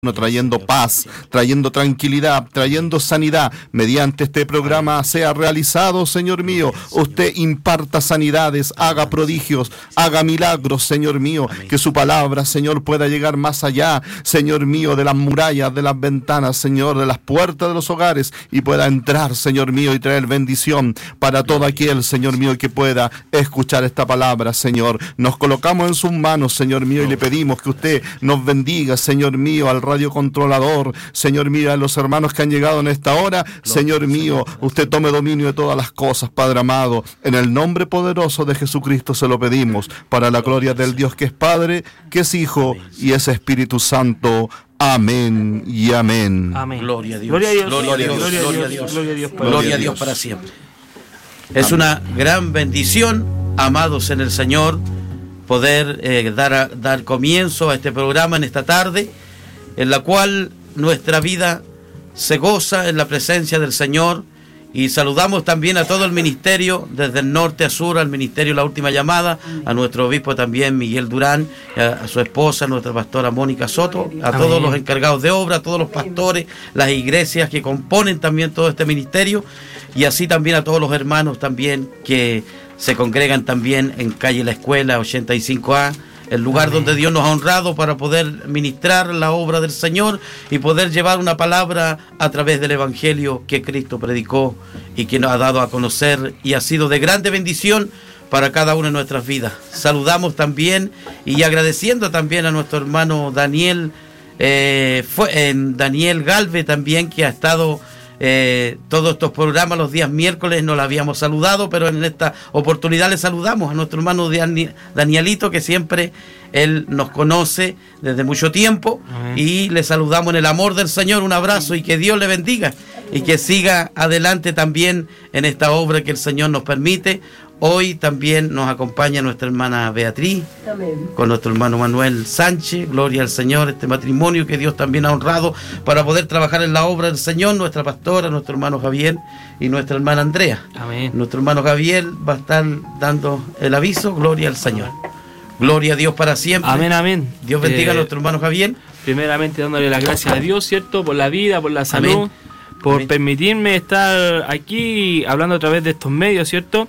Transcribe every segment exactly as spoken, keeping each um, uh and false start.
trayendo paz, trayendo tranquilidad, trayendo sanidad. Mediante este programa sea realizado, Señor mío. Usted imparta sanidades, haga prodigios, haga milagros, Señor mío. Que su palabra, Señor, pueda llegar más allá, Señor mío, de las murallas, de las ventanas, Señor, de las puertas de los hogares, y pueda entrar, Señor mío, y traer bendición para todo aquel, Señor mío, que pueda escuchar esta palabra, Señor. Nos colocamos en sus manos, Señor mío, y le pedimos que usted nos bendiga, Señor mío, al radiocontrolador, Señor mío, a los hermanos que han llegado en esta hora, Señor mío, usted tome dominio de todas las cosas, Padre amado, en el nombre poderoso de Jesucristo se lo pedimos, para la gloria del Dios que es Padre, que es Hijo y es Espíritu Santo. Amén y amén. Amén. Gloria a Dios. Gloria a Dios. Gloria a Dios. Gloria a Gloria a Dios. Dios. Gloria a Dios. Gloria a Dios para siempre. Es una gran bendición, amados en el Señor, poder eh, dar, a, dar comienzo a este programa en esta tarde, en la cual nuestra vida se goza en la presencia del Señor. Y saludamos también a todo el ministerio, desde el norte a sur, al ministerio La Última Llamada, a nuestro obispo también Miguel Durán, a, a su esposa, nuestra pastora Mónica Soto, a Amén. Todos los encargados de obra, a todos los pastores, las iglesias que componen también todo este ministerio, y así también a todos los hermanos también que se congregan también en calle La Escuela ochenta y cinco A, el lugar Amén. Donde Dios nos ha honrado para poder ministrar la obra del Señor y poder llevar una palabra a través del Evangelio que Cristo predicó y que nos ha dado a conocer, y ha sido de grande bendición para cada una de nuestras vidas. Saludamos también y agradeciendo también a nuestro hermano Daniel, eh, fue, eh, Daniel Galve también, que ha estado Eh, todos estos programas los días miércoles. No lo habíamos saludado, pero en esta oportunidad le saludamos a nuestro hermano Danielito, que siempre él nos conoce desde mucho tiempo. Amén. Y le saludamos en el amor del Señor, un abrazo, y que Dios le bendiga y que siga adelante también en esta obra que el Señor nos permite. Hoy también nos acompaña nuestra hermana Beatriz, Amén. Con nuestro hermano Manuel Sánchez. Gloria al Señor, este matrimonio que Dios también ha honrado para poder trabajar en la obra del Señor. Nuestra pastora, nuestro hermano Javier y nuestra hermana Andrea. Amén. Nuestro hermano Javier va a estar dando el aviso. Gloria al Señor. Gloria a Dios para siempre. Amén, amén. Dios bendiga eh, a nuestro hermano Javier. Primeramente dándole las gracias a Dios, ¿cierto? Por la vida, por la salud, amén. Por amén. Permitirme estar aquí hablando a través de estos medios, ¿cierto?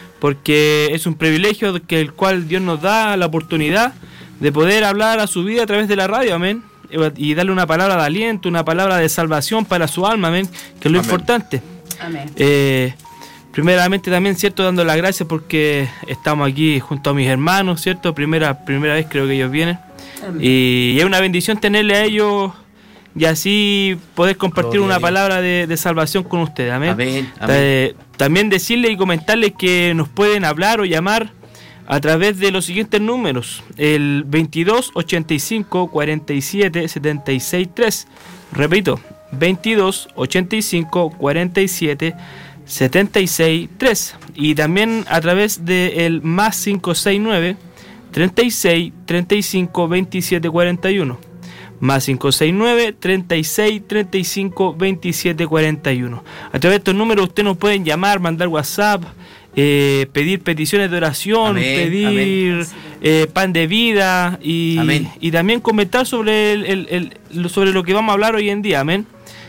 Porque es un privilegio que el cual Dios nos da la oportunidad de poder hablar a su vida a través de la radio, amén, y darle una palabra de aliento, una palabra de salvación para su alma, amén, que es lo amén. Importante. Amén. Eh, primeramente también, cierto, dando las gracias porque estamos aquí junto a mis hermanos, cierto, primera primera vez creo que ellos vienen, amén. Y es una bendición tenerle a ellos y así poder compartir Gloria una palabra de, de salvación con ustedes, amén. Amén, amén. Eh, también decirles y comentarles que nos pueden hablar o llamar a través de los siguientes números: el veintidós ochenta y cinco cuarenta y siete setenta y seis tres, repito, veintidós ochenta y cinco cuarenta y siete setenta y seis tres, y también a través del más cinco seis nueve treinta y seis treinta y cinco veintisiete cuarenta y uno, más cinco seis nueve treinta y seis treinta y cinco veintisiete cuarenta y uno. A través de estos números ustedes nos pueden llamar, mandar WhatsApp, eh, pedir peticiones de oración, amén, pedir amén. Eh, pan de vida y, y también comentar sobre el, el, el, sobre lo que vamos a hablar hoy en día, amén.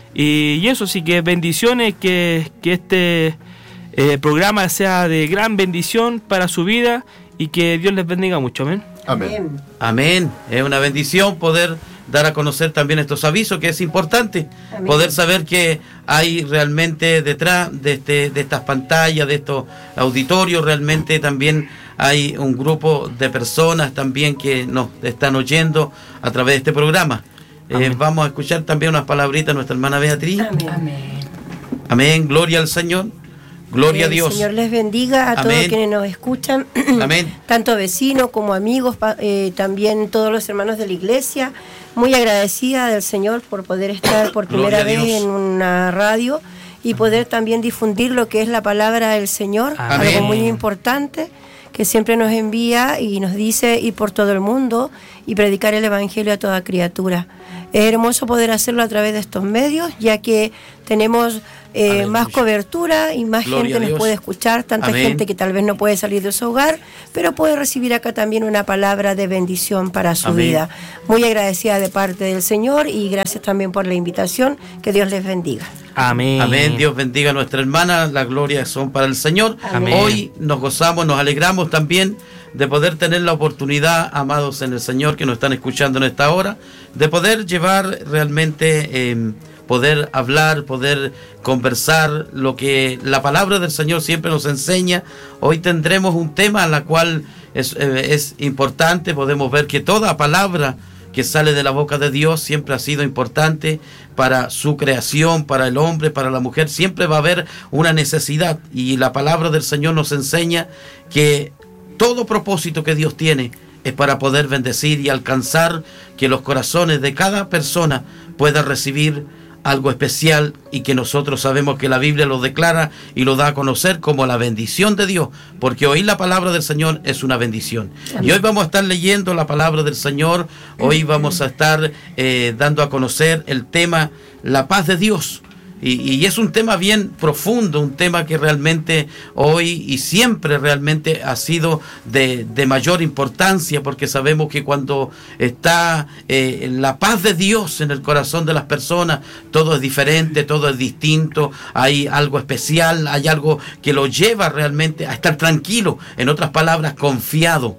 Y, y eso sí, que bendiciones, que, que este eh, programa sea de gran bendición para su vida y que Dios les bendiga mucho, amén. Amén. Amén. Es una bendición poder dar a conocer también estos avisos, que es importante. Amén. Poder saber que hay realmente detrás de este de estas pantallas, de estos auditorios, realmente también hay un grupo de personas también que nos están oyendo a través de este programa. Eh, vamos a escuchar también unas palabritas de nuestra hermana Beatriz. Amén. Amén. Gloria al Señor. Gloria a Dios. El Señor les bendiga a Amén. Todos quienes nos escuchan, Amén. Tanto vecinos como amigos, eh, también todos los hermanos de la iglesia. Muy agradecida del Señor por poder estar por primera vez en una radio y poder también difundir lo que es la palabra del Señor, Amén. Algo muy importante que siempre nos envía y nos dice ir por todo el mundo y predicar el Evangelio a toda criatura. Es hermoso poder hacerlo a través de estos medios, ya que tenemos eh, más cobertura y más Gloria gente nos puede escuchar, tanta Amén. Gente que tal vez no puede salir de su hogar, pero puede recibir acá también una palabra de bendición para su Amén. Vida. Muy agradecida de parte del Señor y gracias también por la invitación, que Dios les bendiga. Amén. Amén. Dios bendiga a nuestra hermana, la gloria son para el Señor. Amén. Hoy nos gozamos, nos alegramos también de poder tener la oportunidad, amados en el Señor que nos están escuchando en esta hora, de poder llevar realmente, eh, poder hablar, poder conversar lo que la palabra del Señor siempre nos enseña. Hoy tendremos un tema en la cual es, eh, es importante, podemos ver que toda palabra que sale de la boca de Dios siempre ha sido importante para su creación, para el hombre, para la mujer. Siempre va a haber una necesidad y la palabra del Señor nos enseña que todo propósito que Dios tiene es para poder bendecir y alcanzar que los corazones de cada persona pueda recibir algo especial y que nosotros sabemos que la Biblia lo declara y lo da a conocer como la bendición de Dios, porque oír la palabra del Señor es una bendición. Amén. Y hoy vamos a estar leyendo la palabra del Señor, hoy vamos a estar eh, dando a conocer el tema la paz de Dios. Y, y es un tema bien profundo, un tema que realmente hoy y siempre realmente ha sido de, de mayor importancia, porque sabemos que cuando está eh, la paz de Dios en el corazón de las personas, todo es diferente, todo es distinto, hay algo especial, hay algo que lo lleva realmente a estar tranquilo, en otras palabras, confiado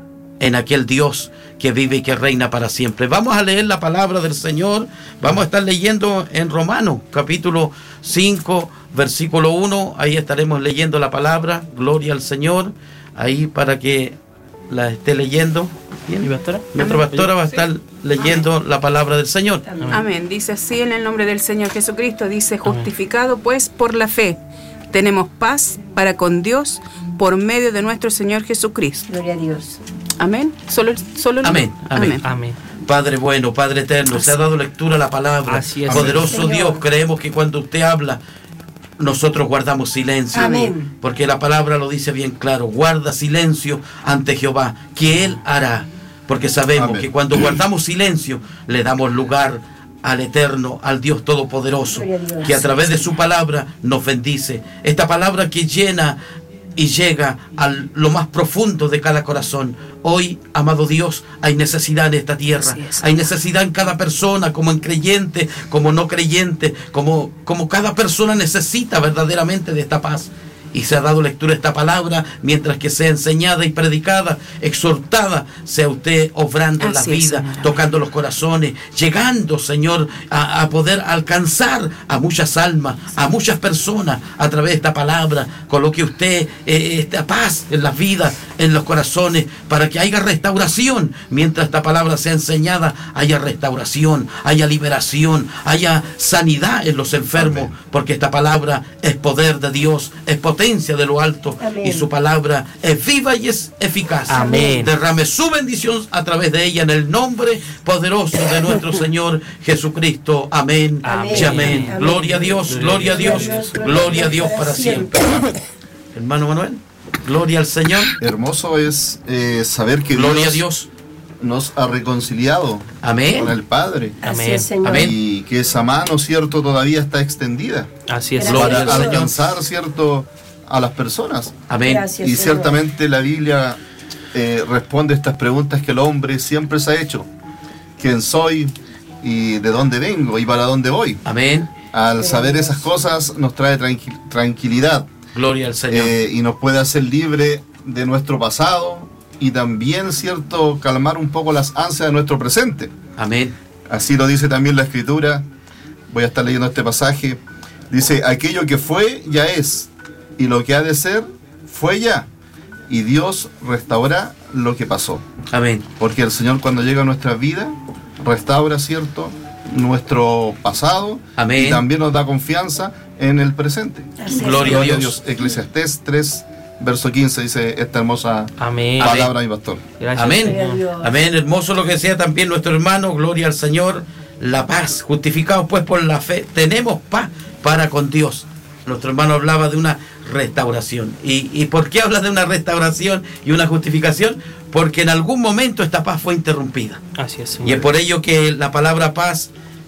en aquel Dios que vive y que reina para siempre. Vamos a leer la palabra del Señor. Vamos a estar leyendo en Romanos, capítulo cinco, versículo uno. Ahí estaremos leyendo la palabra. Gloria al Señor. Ahí para que la esté leyendo. ¿Bien? ¿Y pastora? Nuestra pastora va a estar sí. leyendo Amén. La palabra del Señor. Amén. Amén. Dice así en el nombre del Señor Jesucristo. Dice, justificado pues por la fe, tenemos paz para con Dios por medio de nuestro Señor Jesucristo. Gloria a Dios. Amén. Solo, solo amén. Amén. Amén. Amén. Padre bueno, Padre eterno, Así. Se ha dado lectura a la palabra. Así es. Poderoso Amén. Dios, creemos que cuando usted habla, nosotros guardamos silencio. Amén. Porque la palabra lo dice bien claro. Guarda silencio ante Jehová, que Él hará. Porque sabemos Amén. Que cuando guardamos silencio, le damos lugar al Eterno, al Dios Todopoderoso, que a través de su palabra nos bendice. Esta palabra que llena y llega a lo más profundo de cada corazón. Hoy, amado Dios, hay necesidad en esta tierra. Hay necesidad en cada persona, como en creyente, como no creyente, como, como cada persona necesita verdaderamente de esta paz. Y se ha dado lectura a esta palabra, mientras que sea enseñada y predicada, exhortada, sea usted obrando en la vida, es, tocando los corazones, llegando, Señor, a, a poder alcanzar a muchas almas, a muchas personas a través de esta palabra. Coloque usted eh, esta paz en las vidas, en los corazones, para que haya restauración. Mientras esta palabra sea enseñada, haya restauración, haya liberación, haya sanidad en los enfermos. Amén. Porque esta palabra es poder de Dios, es potencia de lo alto. Amén. Y su palabra es viva y es eficaz. Amén. Derrame su bendición a través de ella en el nombre poderoso de nuestro Señor Jesucristo. Amén. Amén. Y amén. Amén. Gloria a Dios, gloria a Dios, gloria a Dios para siempre. Hermano Manuel, gloria al Señor. Hermoso es eh, saber que gloria Dios, a Dios nos ha reconciliado Amén. Con el Padre. Amén. Es, Amén. Y que esa mano, cierto, todavía está extendida. Así es. Para alcanzar, cierto, a las personas. Amén. Gracias, y ciertamente Señor. La Biblia eh, responde a estas preguntas que el hombre siempre se ha hecho. ¿Quién soy? ¿Y de dónde vengo? ¿Y para dónde voy? Amén. Al saber esas cosas nos trae tranqui tranquilidad. Gloria al Señor. Eh, y nos puede hacer libre de nuestro pasado y también, cierto, calmar un poco las ansias de nuestro presente. Amén. Así lo dice también la Escritura. Voy a estar leyendo este pasaje. Dice, aquello que fue, ya es. Y lo que ha de ser, fue ya. Y Dios restaura lo que pasó. Amén. Porque el Señor, cuando llega a nuestra vida, restaura, cierto, nuestro pasado. Amén. Y también nos da confianza en el presente. Así Gloria, Gloria a Dios. Dios. Eclesiastés tres, verso quince, dice esta hermosa Amén. palabra, mi pastor. Gracias, Amén. Señor. Amén. Hermoso lo que decía también nuestro hermano. Gloria al Señor. La paz. Justificados pues por la fe, tenemos paz para con Dios. Nuestro hermano hablaba de una restauración. ¿Y, y por qué habla de una restauración y una justificación? Porque en algún momento esta paz fue interrumpida. Así es, Señor. Y es por ello que la palabra paz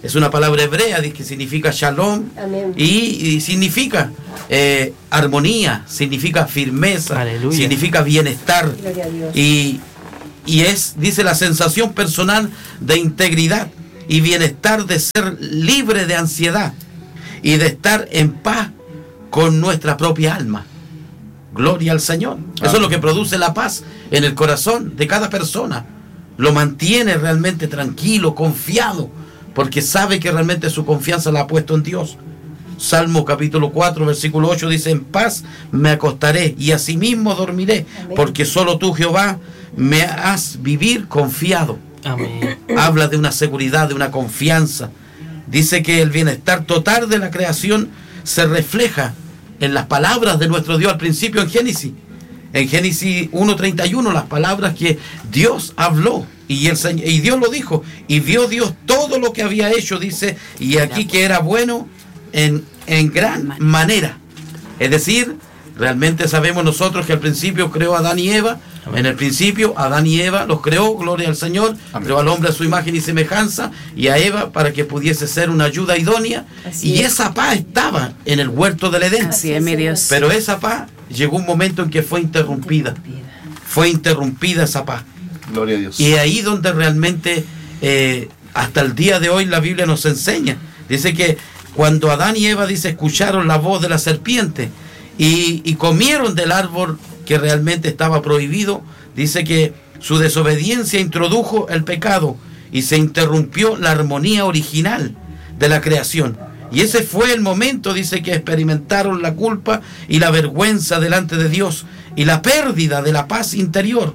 Es una palabra hebrea que significa shalom. Y, y significa eh, armonía, significa firmeza, Aleluya. Significa bienestar. Y, y es, dice, la sensación personal de integridad y bienestar, de ser libre de ansiedad y de estar en paz con nuestra propia alma. Gloria al Señor. Eso Amén. Es lo que produce la paz en el corazón de cada persona. Lo mantiene realmente tranquilo, confiado, porque sabe que realmente su confianza la ha puesto en Dios. Salmo capítulo cuatro, versículo ocho dice: en paz me acostaré y asimismo dormiré, Amén. Porque solo tú, Jehová, me has vivir confiado. Amén. Habla de una seguridad, de una confianza. Dice que el bienestar total de la creación se refleja en las palabras de nuestro Dios al principio en Génesis. En Génesis uno treinta y uno, las palabras que Dios habló y, el, y Dios lo dijo. Y vio Dios todo lo que había hecho, dice, y aquí que era bueno en, en gran manera. Es decir, realmente sabemos nosotros que al principio creó a Adán y Eva. Amén. En el principio Adán y Eva los creó, gloria al Señor. Amén. Creó al hombre a su imagen y semejanza, y a Eva para que pudiese ser una ayuda idónea. Así y es. Esa paz estaba en el huerto del Edén. Así es, mi Dios. Pero esa paz llegó un momento en que fue interrumpida. interrumpida. Fue interrumpida esa paz. Gloria a Dios. Y ahí donde realmente eh, hasta el día de hoy la Biblia nos enseña. Dice que cuando Adán y Eva, dice, escucharon la voz de la serpiente y, y comieron del árbol que realmente estaba prohibido, dice que su desobediencia introdujo el pecado y se interrumpió la armonía original de la creación. Y ese fue el momento, dice, que experimentaron la culpa y la vergüenza delante de Dios y la pérdida de la paz interior.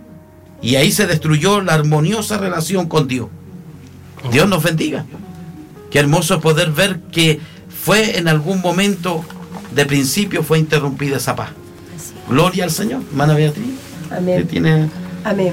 Y ahí se destruyó la armoniosa relación con Dios. Dios nos bendiga. Qué hermoso poder ver que fue en algún momento, de principio, fue interrumpida esa paz. Gloria al Señor. Hermana Beatriz. Amén. Tiene... Amén.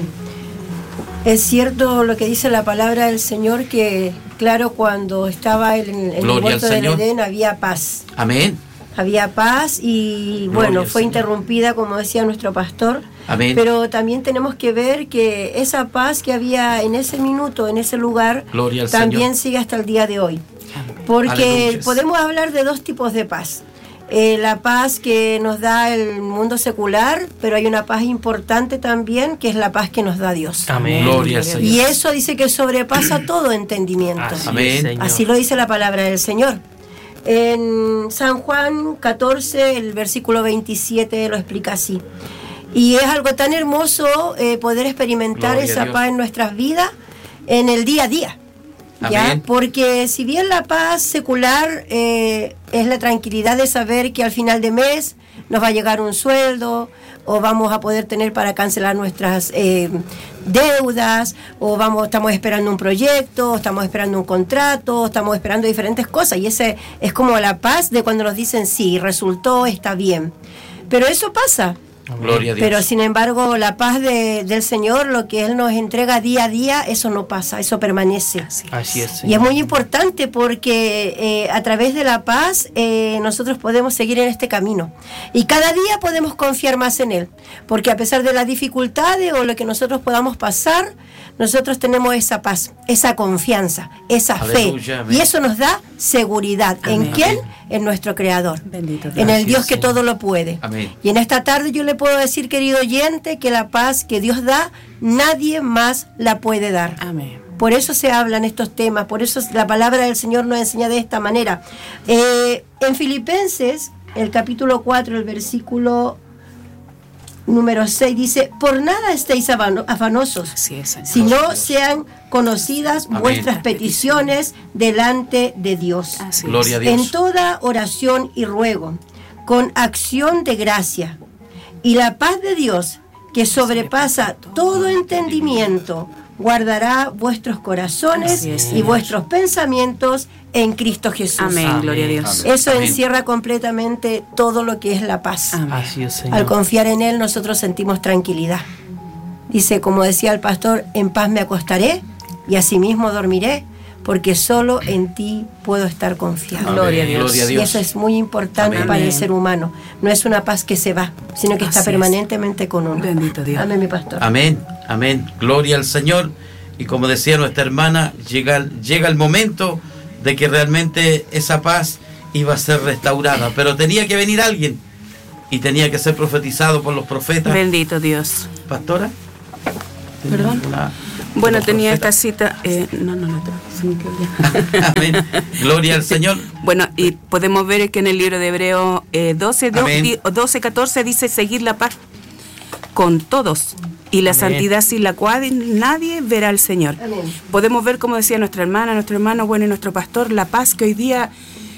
Es cierto lo que dice la palabra del Señor, que claro, cuando estaba en, en el huerto del Edén había paz. Amén. Había paz y Gloria bueno, fue Señor. Interrumpida, como decía nuestro pastor. Amén. Pero también tenemos que ver que esa paz que había en ese minuto, en ese lugar, también Señor. Sigue hasta el día de hoy. Porque Aleluya. Podemos hablar de dos tipos de paz. Eh, la paz que nos da el mundo secular, pero hay una paz importante también, que es la paz que nos da Dios. Amén. Gloria al Señor. Y eso dice que sobrepasa todo entendimiento. Así, Amén. Así lo dice la palabra del Señor. En San Juan catorce, el versículo veintisiete lo explica así. Y es algo tan hermoso eh, poder experimentar Gloria esa paz en nuestras vidas en el día a día. ¿Ya? Amén. Porque si bien la paz secular eh, es la tranquilidad de saber que al final de mes nos va a llegar un sueldo, o vamos a poder tener para cancelar nuestras eh, deudas, o vamos, estamos esperando un proyecto, estamos esperando un contrato, estamos esperando diferentes cosas, y ese es como la paz de cuando nos dicen sí, resultó, está bien. Pero eso pasa. Gloria a Dios. Pero sin embargo la paz de, del Señor, lo que Él nos entrega día a día, eso no pasa, eso permanece. Así, Así es. Y es muy importante porque eh, a través de la paz eh, nosotros podemos seguir en este camino y cada día podemos confiar más en Él, porque a pesar de las dificultades o lo que nosotros podamos pasar, nosotros tenemos esa paz, esa confianza, esa Aleluya, fe, amén. Y eso nos da seguridad. Amén. ¿En quién? En nuestro Creador, Bendito en el Dios que todo lo puede. Amén. Y en esta tarde yo le puedo decir, querido oyente, que la paz que Dios da, nadie más la puede dar. Amén. Por eso se hablan estos temas, por eso la palabra del Señor nos enseña de esta manera. Eh, en Filipenses, el capítulo cuatro, el versículo número seis, dice: por nada estéis afanosos, Así es, Señor. sino sean conocidas Amén. Vuestras peticiones delante de Dios. Así Gloria a Dios. En toda oración y ruego, con acción de gracia, y la paz de Dios, que sobrepasa todo entendimiento, guardará vuestros corazones es, y vuestros pensamientos en Cristo Jesús. Amén, Amén. Gloria a Dios. Amén. Eso Amén. encierra completamente todo lo que es la paz. Amén. Así es, Señor. Al confiar en Él, nosotros sentimos tranquilidad. Dice, como decía el pastor, en paz me acostaré y asimismo dormiré, porque solo en ti puedo estar confiado. Amén. Gloria a Dios. Gloria a Dios. Y eso es muy importante Amén. para el ser humano. No es una paz que se va, sino que Así está es. permanentemente con uno. Bendito Dios. Amén, mi pastor. Amén, amén. Gloria al Señor. Y como decía nuestra hermana, llega, llega el momento de que realmente esa paz iba a ser restaurada. Pero tenía que venir alguien y tenía que ser profetizado por los profetas. Bendito Dios. ¿Pastora? ¿Perdón? Una, bueno, tenía profeta? Esta cita. Eh, no, no, no. no Amén. Gloria al Señor. Bueno, y podemos ver que en el libro de Hebreos eh, doce, doce, catorce dice: seguir la paz con todos y la Amén. Santidad sin la cual nadie verá al Señor. Amén. Podemos ver, como decía nuestra hermana, nuestro hermano, bueno, y nuestro pastor, la paz que hoy día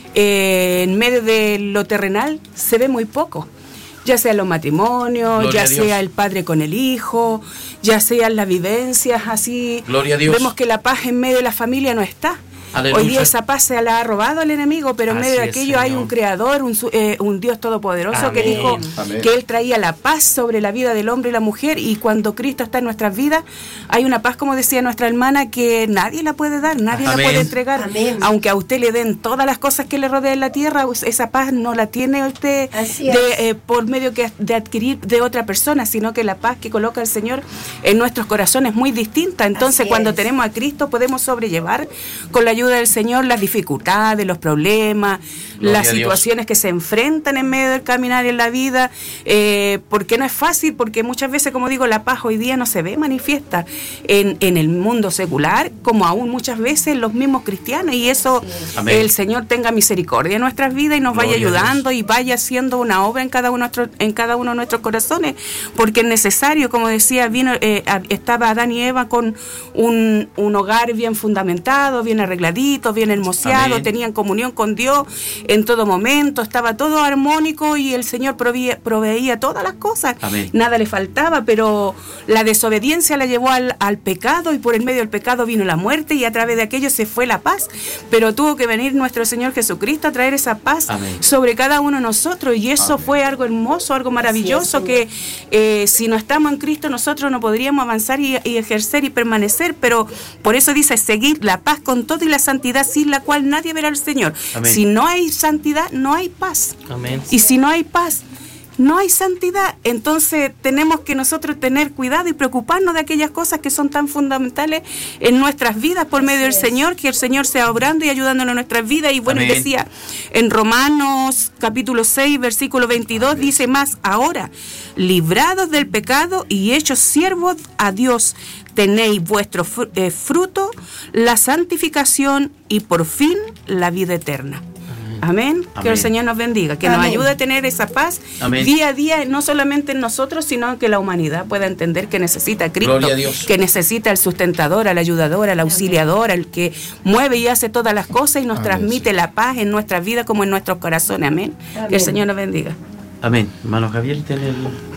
eh, en medio de lo terrenal se ve muy poco. Ya sea los matrimonios, Gloria ya sea el padre con el hijo, ya sean las vivencias así. Gloria a Dios. Vemos que la paz en medio de la familia no está. Aleluya. Hoy día esa paz se la ha robado al enemigo, pero en Así medio de aquello es, hay un creador, un, eh, un Dios todopoderoso Amén. Que dijo Amén. Que Él traía la paz sobre la vida del hombre y la mujer, y cuando Cristo está en nuestras vidas, hay una paz, como decía nuestra hermana, que nadie la puede dar, nadie Amén. La puede entregar. Amén. Aunque a usted le den todas las cosas que le rodean la tierra, esa paz no la tiene usted de, eh, por medio que, de adquirir de otra persona, sino que la paz que coloca el Señor en nuestros corazones es muy distinta. Entonces, Así cuando es. Tenemos a Cristo, podemos sobrellevar con la ayuda del Señor las dificultades, los problemas, Gloria las situaciones que se enfrentan en medio del caminar en la vida, eh, porque no es fácil, porque muchas veces, como digo, la paz hoy día no se ve manifiesta en, en el mundo secular, como aún muchas veces los mismos cristianos, y eso sí. El Señor tenga misericordia en nuestras vidas y nos Gloria vaya ayudando y vaya haciendo una obra en cada uno, nuestro, en cada uno de nuestros corazones, porque es necesario, como decía, vino, eh, estaba Adán y Eva con un, un hogar bien fundamentado, bien arregladito, bien hermoseado, Amén. Tenían comunión con Dios en todo momento, estaba todo armónico y el Señor proveía, proveía todas las cosas, Amén. Nada le faltaba, pero la desobediencia la llevó al, al pecado, y por el medio del pecado vino la muerte, y a través de aquello se fue la paz, pero tuvo que venir nuestro Señor Jesucristo a traer esa paz Amén. Sobre cada uno de nosotros, y eso Amén. Fue algo hermoso, algo maravilloso, es, que eh, si no estamos en Cristo nosotros no podríamos avanzar y, y ejercer y permanecer, pero por eso dice: seguir la paz con todo y la santidad sin la cual nadie verá al Señor. Amén. Si no hay santidad, no hay paz. Amén. Y si no hay paz, no hay santidad. Entonces tenemos que nosotros tener cuidado y preocuparnos de aquellas cosas que son tan fundamentales en nuestras vidas por medio del Señor, que el Señor sea obrando y ayudándonos en nuestras vidas. Y bueno, Amén. Decía en Romanos capítulo seis, versículo veintidós, Amén. Dice: más ahora, librados del pecado y hechos siervos a Dios, tenéis vuestro fruto, la santificación y por fin la vida eterna. Amén. Amén. Que el Señor nos bendiga, que Amén. Nos ayude a tener esa paz Amén. Día a día, no solamente en nosotros, sino que la humanidad pueda entender que necesita a Cristo, que necesita al sustentador, al ayudador, al auxiliador, al que mueve y hace todas las cosas y nos Amén. Transmite la paz en nuestras vidas como en nuestros corazones. Amén. Amén. Que el Señor nos bendiga. Amén. Hermano Javier, tiene el...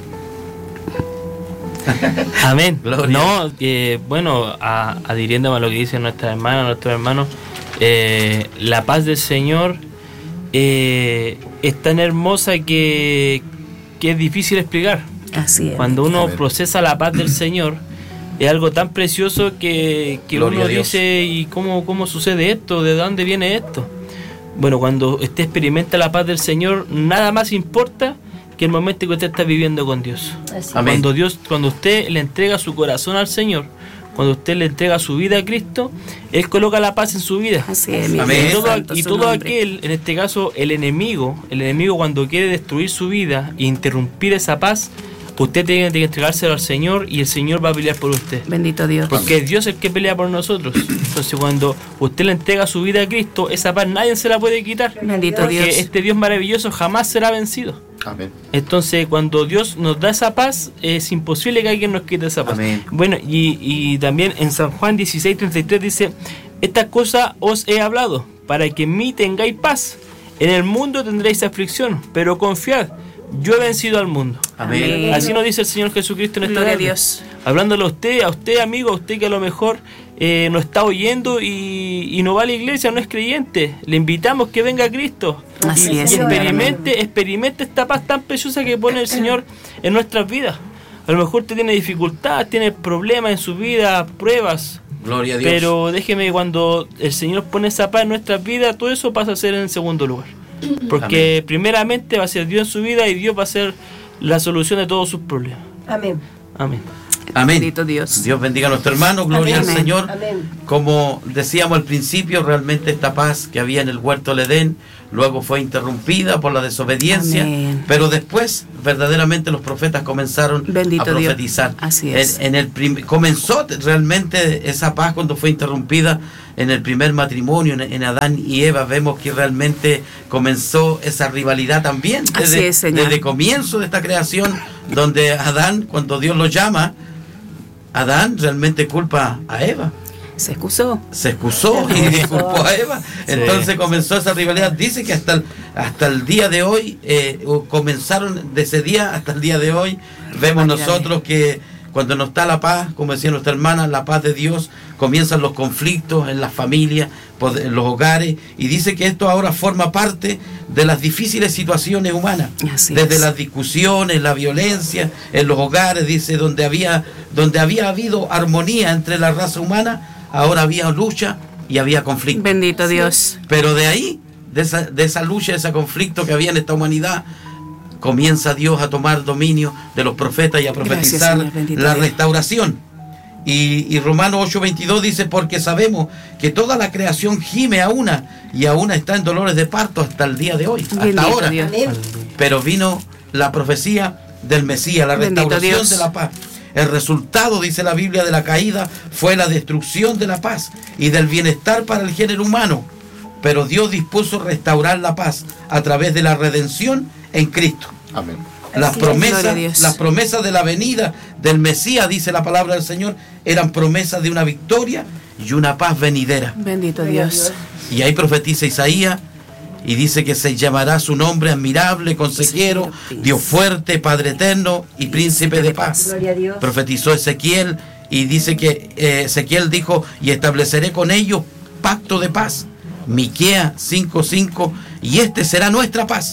Amén. Gloria. No, eh, bueno, a, adhiriéndome a lo que dice nuestra hermana, nuestros hermanos, eh, la paz del Señor eh, es tan hermosa que, que es difícil explicar. Así es. Cuando uno procesa la paz del Señor, es algo tan precioso que, que uno dice: ¿y cómo, cómo sucede esto? ¿De dónde viene esto? Bueno, cuando usted experimenta la paz del Señor, nada más importa que el momento que usted está viviendo con Dios. Cuando Dios, cuando usted le entrega su corazón al Señor, cuando usted le entrega su vida a Cristo, Él coloca la paz en su vida. Así es, Amén. Y todo, y todo aquel, en este caso el enemigo, el enemigo cuando quiere destruir su vida e interrumpir esa paz, usted tiene que entregárselo al Señor y el Señor va a pelear por usted. Bendito Dios. Porque es Dios el que pelea por nosotros. Entonces cuando usted le entrega su vida a Cristo, esa paz nadie se la puede quitar. Bendito Dios. Porque este Dios maravilloso jamás será vencido. Amén. Entonces cuando Dios nos da esa paz, es imposible que alguien nos quite esa paz. Amén. Bueno, y, y también en San Juan dieciséis, treinta y tres dice: estas cosas os he hablado para que en mí tengáis paz. En el mundo tendréis aflicción, pero confiad, yo he vencido al mundo. Amén. Así nos dice el Señor Jesucristo en esta Gloria tarde. a Dios. Hablándole a usted, a usted amigo, a usted que a lo mejor eh, nos está oyendo y, y no va a la iglesia, no es creyente. Le invitamos que venga a Cristo. Así y, es. y experimente, experimente esta paz tan preciosa que pone el Señor en nuestras vidas. A lo mejor usted tiene dificultad, tiene problemas en su vida, pruebas. Gloria a Dios. Pero déjeme, cuando el Señor pone esa paz en nuestras vidas, todo eso pasa a ser en segundo lugar. Porque Amén. Primeramente va a ser Dios en su vida y Dios va a ser la solución de todos sus problemas. Amén. Amén. Amén. Bendito Dios. Dios bendiga a nuestro hermano, gloria Amén. al Señor. Amén. Como decíamos al principio, realmente esta paz que había en el huerto del Edén, luego fue interrumpida por la desobediencia, Amén. pero después verdaderamente los profetas comenzaron Bendito a profetizar. Dios. Así es. En, en el prim- comenzó realmente esa paz cuando fue interrumpida en el primer matrimonio, en, en Adán y Eva. Vemos que realmente comenzó esa rivalidad también desde, Así es, Señor. desde comienzo de esta creación, donde Adán, cuando Dios lo llama, Adán realmente culpa a Eva. Se excusó. Se excusó y disculpó a Eva. Entonces comenzó esa rivalidad. Dice que hasta el, hasta el día de hoy, eh, comenzaron de ese día hasta el día de hoy, vemos nosotros que cuando no está la paz, como decía nuestra hermana, la paz de Dios, comienzan los conflictos en las familias, en los hogares, y dice que esto ahora forma parte de las difíciles situaciones humanas. Así desde es. las discusiones, la violencia en los hogares, dice, donde había, donde había habido armonía entre la raza humana, ahora había lucha y había conflicto. Bendito Dios. Pero de ahí, de esa, de esa lucha, de ese conflicto que había en esta humanidad, comienza Dios a tomar dominio de los profetas y a profetizar Gracias, Señor, la Dios. restauración. Y, y Romanos ocho veintidós dice, porque sabemos que toda la creación gime a una, y a una está en dolores de parto hasta el día de hoy, Bendito hasta ahora. Dios. Pero vino la profecía del Mesías, la Bendito restauración Dios. de la paz. El resultado, dice la Biblia, de la caída fue la destrucción de la paz y del bienestar para el género humano. Pero Dios dispuso restaurar la paz a través de la redención en Cristo. Amén. Las Así es. promesas, Gloria a Dios. las promesas de la venida del Mesías, dice la palabra del Señor, eran promesas de una victoria y una paz venidera. Bendito Dios. Y ahí profetiza Isaías y dice que se llamará su nombre admirable, consejero, Dios fuerte, Padre eterno y príncipe de paz. Gloria a Dios. Profetizó Ezequiel y dice que eh, Ezequiel dijo, y estableceré con ellos pacto de paz. Miqueas cinco cinco, y este será nuestra paz.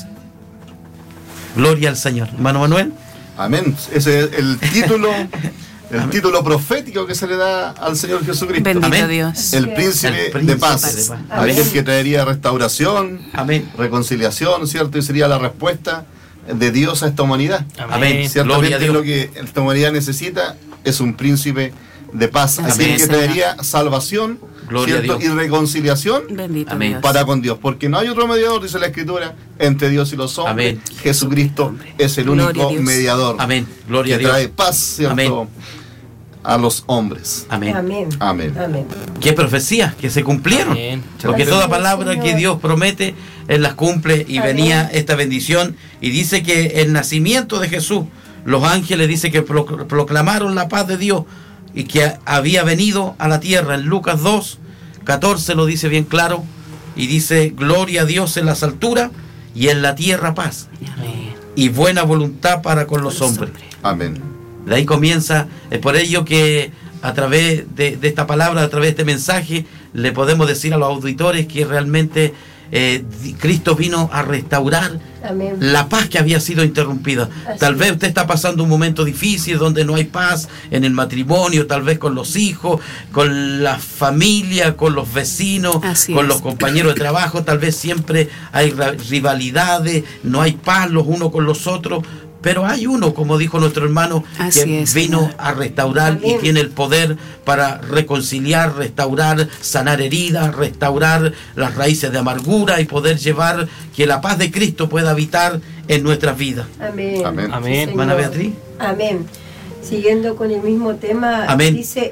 Gloria al Señor. Hermano Manuel. Amén. Ese es el título, el Amén. título profético que se le da al Señor Jesucristo. Bendito Amén. Dios. El príncipe, El príncipe de paz. de paz. Aquel Amén. que traería restauración, Amén. reconciliación, ¿cierto? Y sería la respuesta de Dios a esta humanidad. Amén. Ciertamente Gloria a Dios. lo que esta humanidad necesita es un príncipe de paz. Así Aquel es, que Señor. traería salvación, Gloria a ¿cierto? Dios. Y reconciliación Bendito Amén. Dios. para con Dios, porque no hay otro mediador, dice la Escritura, entre Dios y los hombres. Amén. Jesucristo es el Gloria único a Dios. mediador Amén. Gloria a que Dios. trae paz, ¿cierto? Amén. A los hombres. Amén. Amén. Amén. Amén. Qué profecías que se cumplieron. Amén. Porque Amén. toda palabra Señor. que Dios promete, Él las cumple, y Amén. venía esta bendición. Y dice que el nacimiento de Jesús, los ángeles dice que pro- proclamaron la paz de Dios y que había venido a la tierra. En Lucas dos catorce lo dice bien claro, y dice, gloria a Dios en las alturas y en la tierra paz Amén. y buena voluntad para con los Los hombres. hombres. Amén. De ahí comienza, es por ello que a través de, de esta palabra, a través de este mensaje, le podemos decir a los auditores que realmente eh, Cristo vino a restaurar Amén. la paz que había sido interrumpida. Así Tal vez es. usted está pasando un momento difícil donde no hay paz en el matrimonio, tal vez con los hijos, con la familia, con los vecinos, Así con es. los compañeros de trabajo. Tal vez siempre hay ra- rivalidades, no hay paz los unos con los otros. Pero hay uno, como dijo nuestro hermano, Así que es, vino Señor. a restaurar y Amén. tiene el poder para reconciliar, restaurar, sanar heridas, restaurar las raíces de amargura y poder llevar que la paz de Cristo pueda habitar en nuestras vidas. Amén. Amén. Amén. Señor. Hermana Beatriz. Amén. Siguiendo con el mismo tema, Amén. dice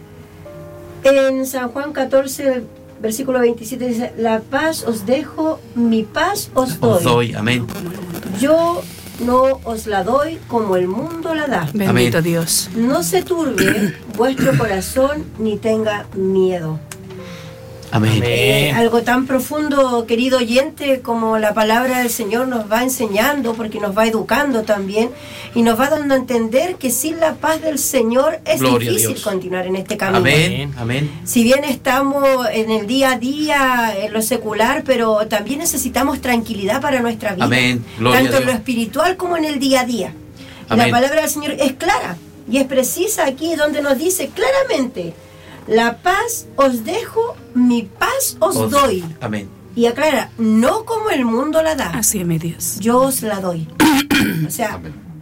en San Juan catorce, versículo veintisiete, dice, la paz os dejo, mi paz os doy. Os doy, amén. Yo no os la doy como el mundo la da. Bendito Amén. Dios. No se turbe vuestro corazón ni tenga miedo. Amén. Amén. Eh, algo tan profundo, querido oyente, como la palabra del Señor nos va enseñando, porque nos va educando también, y nos va dando a entender que sin la paz del Señor es Gloria a difícil Dios. continuar en este camino. Amén. Amén. Si bien estamos en el día a día, en lo secular, pero también necesitamos tranquilidad para nuestra vida. Amén. Gloria Tanto a en lo Dios. espiritual como en el día a día. Y Amén. la palabra del Señor es clara y es precisa aquí, donde nos dice claramente, la paz os dejo, mi paz os, Os- doy. Amén. Y aclara, no como el mundo la da, Así es, mi Dios. yo os la doy. O sea, Amén.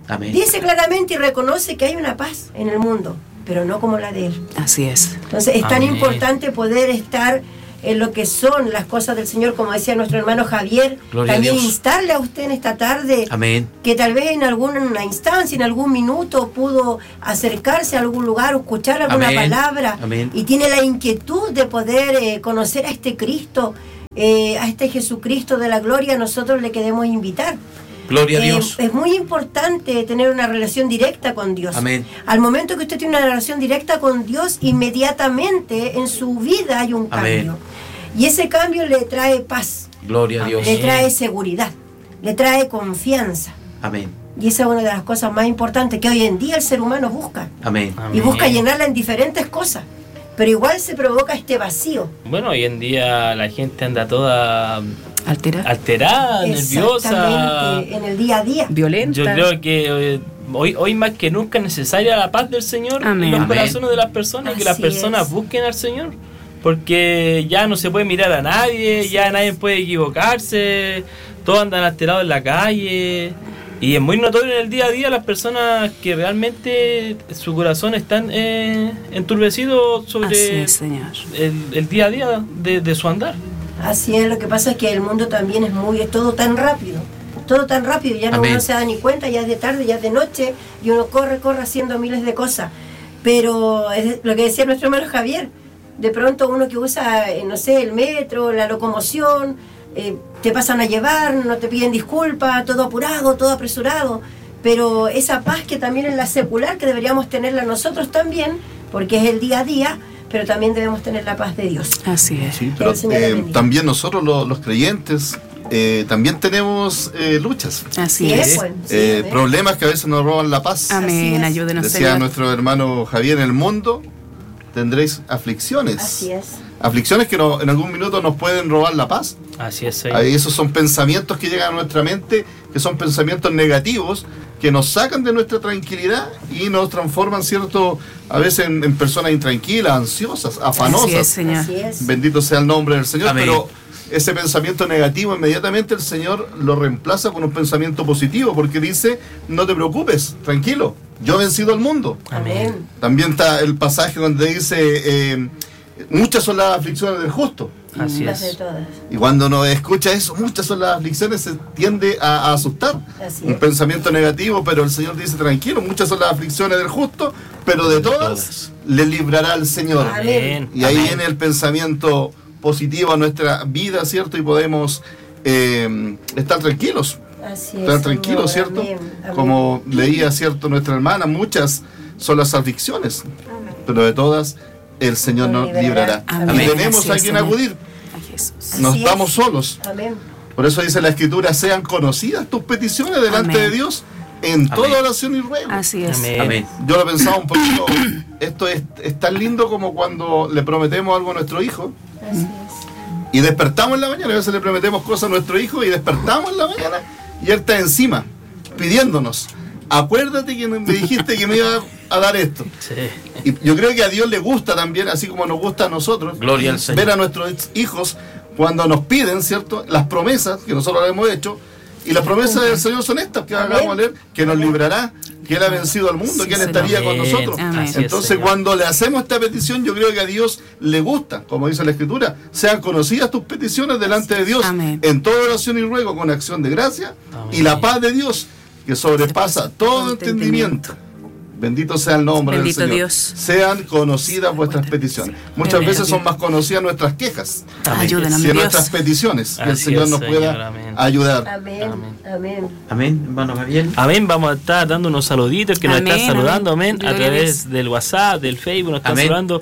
Amén. Dice claramente y reconoce que hay una paz en el mundo, pero no como la de Él. Así es. Entonces es tan Amén. importante poder estar en lo que son las cosas del Señor, como decía nuestro hermano Javier. Gloria también a Dios. instarle a usted en esta tarde Amén. que tal vez en alguna instancia, en algún minuto pudo acercarse a algún lugar o escuchar alguna Amén. palabra Amén. y tiene la inquietud de poder eh, conocer a este Cristo, eh, a este Jesucristo de la gloria. Nosotros le queremos invitar. Gloria a Eh, Dios. es muy importante tener una relación directa con Dios. Amén. Al momento que usted tiene una relación directa con Dios, inmediatamente en su vida hay un Amén. cambio. Y ese cambio le trae paz, Gloria a Dios. le trae seguridad, le trae confianza. Amén. Y esa es una de las cosas más importantes que hoy en día el ser humano busca. Amén. Y busca llenarla en diferentes cosas. Pero igual se provoca este vacío. Bueno, hoy en día la gente anda toda Alterada. alterada, nerviosa. Exactamente, en el día a día. Violenta. Yo creo que eh, hoy, hoy más que nunca es necesaria la paz del Señor Amén. en los Amén. corazones de las personas, Así que las personas es. busquen al Señor. Porque ya no se puede mirar a nadie, Así ya es. nadie puede equivocarse, todos andan alterados en la calle. Y es muy notorio en el día a día las personas que realmente su corazón está eh, enturbecido Así sobre es, Señor. el, el día a día de, de su andar. Así es, lo que pasa es que el mundo también es muy, es todo tan rápido, todo tan rápido, ya no Amén. uno se da ni cuenta, ya es de tarde, ya es de noche, y uno corre, corre haciendo miles de cosas. Pero es lo que decía nuestro hermano Javier, de pronto uno que usa, eh, no sé, el metro, la locomoción, eh, te pasan a llevar, no te piden disculpas, todo apurado, todo apresurado, pero esa paz que también es la secular, que deberíamos tenerla nosotros también, porque es el día a día, pero también debemos tener la paz de Dios. Así es. Sí, pero el Señor le eh, bendiga. también nosotros los, los creyentes eh, también tenemos eh, luchas, Así Sí, es. pues, sí, eh, amén. problemas que a veces nos roban la paz. Así Amén. es. Ayúdenos, Decía Señor. nuestro hermano Javier, en el mundo tendréis aflicciones. Así es. Aflicciones que no- en algún minuto nos pueden robar la paz. Así es, Señor. Ahí esos son pensamientos que llegan a nuestra mente, que son pensamientos negativos, que nos sacan de nuestra tranquilidad y nos transforman, ¿cierto?, a veces en, en personas intranquilas, ansiosas, afanosas. Así es, Señor. Así es. Bendito sea el nombre del Señor. Amén. Pero ese pensamiento negativo, inmediatamente el Señor lo reemplaza con un pensamiento positivo, porque dice: no te preocupes, tranquilo, yo he vencido al mundo. Amén. También está el pasaje donde dice: eh, muchas son las aflicciones del justo. Así Más de es. todas. Y cuando uno escucha eso, muchas son las aflicciones, se tiende a, a asustar. Así Un es. pensamiento negativo, pero el Señor dice: tranquilo, muchas son las aflicciones del justo, pero de todas, todas. le librará el Señor. Amén. Y ahí Amén. viene el pensamiento positivo a nuestra vida, ¿cierto? Y podemos eh, estar tranquilos, Así es, estar tranquilos, Señor. ¿cierto? Amén, amén. Como leía, ¿cierto?, nuestra hermana, muchas son las aflicciones, pero de todas el Señor nos Nos librará. librará. Y Amén. tenemos Así a es, quien Señor. acudir, A Jesús. no Así estamos es. solos. Amén. Por eso dice la Escritura: sean conocidas tus peticiones delante Amén. de Dios en toda Amén. oración y ruego. Así es. Amén. Amén. Yo lo pensaba un poquito, esto es, es tan lindo como cuando le prometemos algo a nuestro hijo Así es. y despertamos en la mañana. A veces le prometemos cosas a nuestro hijo y despertamos en la mañana y él está encima, pidiéndonos: acuérdate que me dijiste que me iba a dar esto. Sí. Y yo creo que a Dios le gusta también, así como nos gusta a nosotros, Gloria al Señor. ver a nuestros hijos cuando nos piden, ¿cierto?, las promesas que nosotros le hemos hecho. Y las promesas del Señor son estas que acabamos de leer: que nos librará, que Él ha vencido al mundo, Sí, que Él Señor. estaría con Amén. nosotros. Amén. Así es, Entonces, Señor. cuando le hacemos esta petición, yo creo que a Dios le gusta, como dice la Escritura: sean conocidas tus peticiones delante de Dios, Amén. en toda oración y ruego con acción de gracia, Amén. y la paz de Dios, que sobrepasa todo entendimiento. Bendito sea el nombre Bendito del Señor. Dios. Sean conocidas vuestras peticiones. Muchas Amén. veces son más conocidas nuestras quejas Ayúdanos, que Dios. nuestras peticiones. Que el Así Señor es, nos Señor. pueda Amén. ayudar. Amén. Amén. Amén. Amén, hermano Gabriel. Amén, vamos a estar dando unos saluditos que nos Amén, están saludando, amén. amén, a Gloria a través Dios. del WhatsApp, del Facebook, nos están Amén. saludando.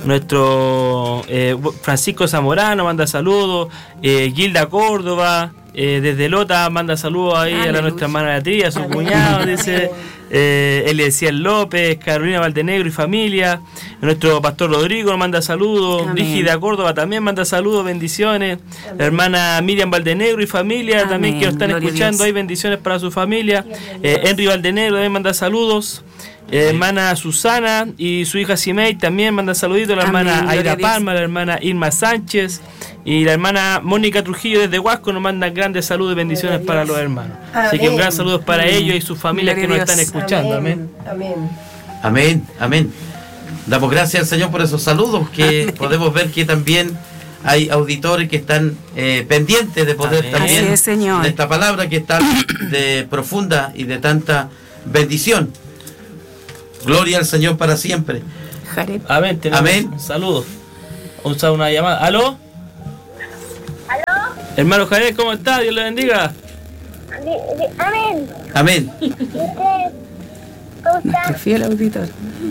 Nuestro eh, Francisco Zamorano manda saludos, eh, Gilda Córdoba, eh, desde Lota manda saludos ahí a Aleluya. la nuestra hermana Beatriz, a su Amén. cuñado, dice eh, Eliezer López, Carolina Valdenegro y familia. Nuestro pastor Rodrigo nos manda saludos, Amén. Brígida Córdoba también manda saludos, bendiciones. Amén. La hermana Miriam Valdenegro y familia Amén. también que nos están Gloria a escuchando, Dios. hay bendiciones para su familia. Gloria a Dios. Eh, Henry Valdenegro también manda saludos. Eh, hermana Susana y su hija Simei también mandan saluditos. La hermana Amén, Aida Palma, la hermana Irma Sánchez y la hermana Mónica Trujillo desde Huasco nos mandan grandes saludos y bendiciones para los hermanos. Amén. Así que un gran saludo para Amén. ellos y sus familias Gloria que nos están escuchando. Amén. Amén. Amén. Amén. Damos gracias al Señor por esos saludos, que Amén. podemos ver que también hay auditores que están eh, pendientes de poder Amén. también es, Señor. de esta palabra que está de profunda y de tanta bendición. Gloria al Señor para siempre. Jareb. Amén. Amén. Saludos. Vamos a una llamada. ¿Aló? ¿Aló? Hermano Jareb, ¿cómo está? Dios le bendiga. Amén. Amén. ¿Cómo está? Fiel auditor.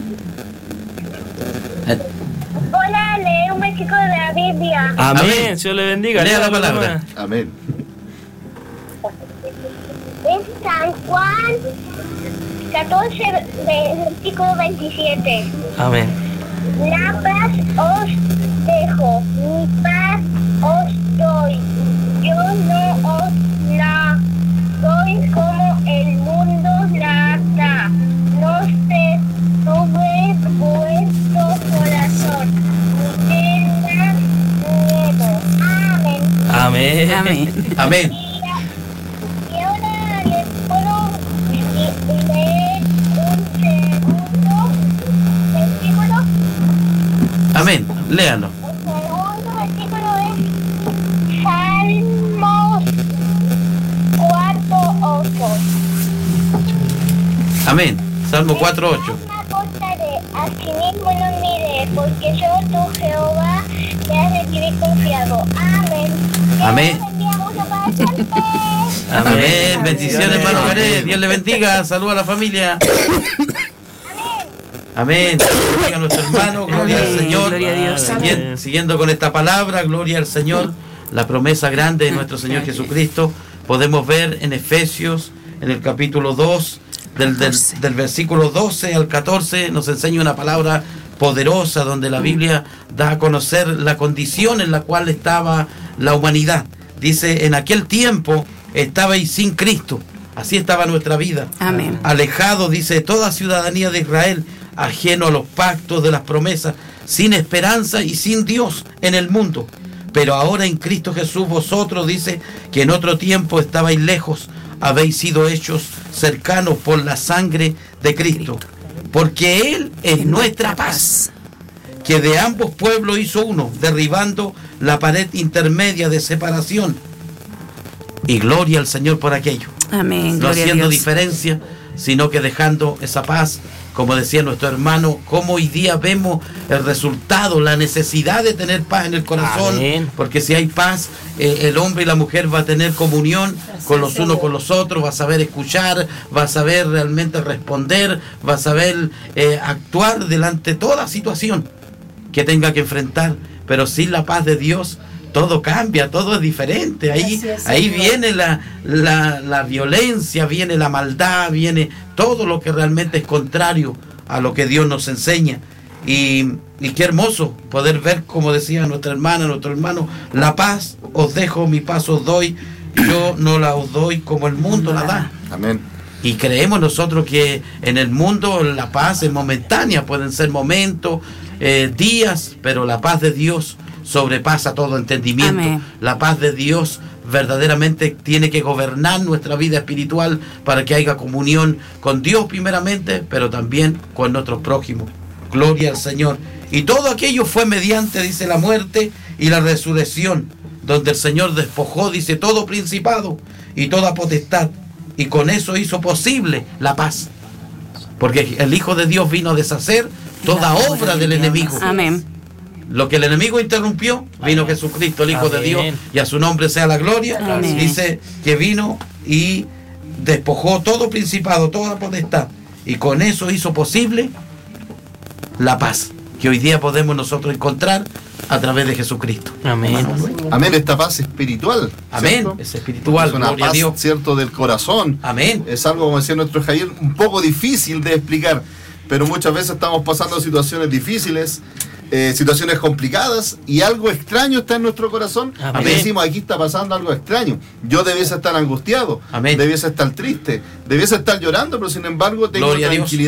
Hola, lee un versículo de la Biblia. Amén. Amén. Dios le bendiga. Lea la palabra. Amén. Es San Juan catorce, versículo veintisiete. Amén. La paz os dejo, mi paz os doy. Yo no os la doy como el mundo la da. No se turbe vuestro corazón, ni tenga miedo. Amén. Amén. Amén. Amén. Y ahora les puedo leer un segundo versículo. Amén. Léalo. El segundo versículo es Salmos cuatro ocho. Amén. Salmo cuatro ocho. Asimismo no mire, porque solo tú, Jehová, me has recibir confiado. Amén. Amén. Amén. Amén. Bendiciones, hermano Jared. Dios le bendiga. Saluda a la familia. Amén. Bendiga a nuestro hermano. Gloria al Señor. Gloria a Dios. Siguiendo, siguiendo con esta palabra, gloria al Señor. La promesa grande de nuestro Señor Jesucristo. Podemos ver en Efesios, en el capítulo dos, del, del, del versículo doce al catorce, nos enseña una palabra poderosa donde la Biblia da a conocer la condición en la cual estaba la humanidad. Dice, en aquel tiempo estabais sin Cristo. Así estaba nuestra vida. Amén. Alejado, dice, de toda ciudadanía de Israel, ajeno a los pactos de las promesas, sin esperanza y sin Dios en el mundo. Pero ahora en Cristo Jesús vosotros, dice, que en otro tiempo estabais lejos, habéis sido hechos cercanos por la sangre de Cristo. Porque Él es nuestra paz, que de ambos pueblos hizo uno, derribando la pared intermedia de separación. Y gloria al Señor por aquello. Amén. No haciendo diferencia, sino que dejando esa paz, como decía nuestro hermano, como hoy día vemos el resultado, la necesidad de tener paz en el corazón. Amén. Porque si hay paz, eh, el hombre y la mujer va a tener comunión con los unos con los otros, va a saber escuchar, va a saber realmente responder, va a saber eh, actuar delante de toda situación que tenga que enfrentar. Pero sin la paz de Dios, todo cambia, todo es diferente. Ahí, es, ahí viene la, la, la violencia, viene la maldad, viene todo lo que realmente es contrario a lo que Dios nos enseña. Y, y qué hermoso poder ver, como decía nuestra hermana, nuestro hermano, la paz os dejo, mi paz os doy, yo no la os doy como el mundo la da. Amén. Y creemos nosotros que en el mundo la paz es momentánea, pueden ser momentos, eh, días, pero la paz de Dios sobrepasa todo entendimiento. Amén. La paz de Dios verdaderamente tiene que gobernar nuestra vida espiritual para que haya comunión con Dios primeramente, pero también con nuestros prójimos. Gloria al Señor. Y todo aquello fue mediante, dice, la muerte y la resurrección, donde el Señor despojó, dice, todo principado y toda potestad, y con eso hizo posible la paz. Porque el Hijo de Dios vino a deshacer toda obra del enemigo. Amén. Lo que el enemigo interrumpió, vino Jesucristo, el Hijo Amén. de Dios, y a su nombre sea la gloria. Amén. Dice que vino y despojó todo principado, toda potestad, y con eso hizo posible la paz que hoy día podemos nosotros encontrar a través de Jesucristo. Amén. Amén, esta paz espiritual. Amén, ¿cierto? es espiritual. Es una paz, Dios. Cierto, del corazón. Amén. Es algo, como decía nuestro Jair, un poco difícil de explicar, pero muchas veces estamos pasando situaciones difíciles, eh, situaciones complicadas, y algo extraño está en nuestro corazón. Amén. Y decimos, aquí está pasando algo extraño. Yo debiese estar angustiado, Amén. debiese estar triste, debiese estar llorando, pero sin embargo tengo Gloria tranquilidad,